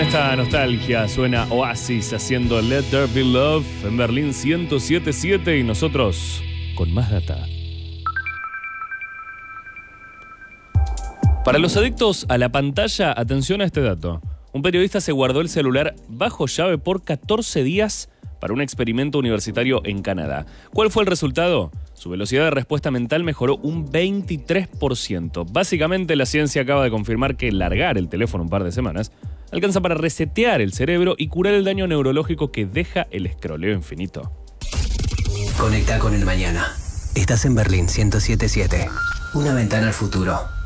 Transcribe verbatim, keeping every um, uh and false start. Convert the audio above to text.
esta nostalgia suena Oasis haciendo Let There Be Love en Berlín ciento siete punto siete y nosotros con más data. Para los adictos a la pantalla, atención a este dato. Un periodista se guardó el celular bajo llave por catorce días para un experimento universitario en Canadá. ¿Cuál fue el resultado? Su velocidad de respuesta mental mejoró un veintitrés por ciento. Básicamente, la ciencia acaba de confirmar que largar el teléfono un par de semanas alcanza para resetear el cerebro y curar el daño neurológico que deja el escroleo infinito. Conecta con el mañana. Estás en Berlín ciento siete punto siete. Una ventana al futuro.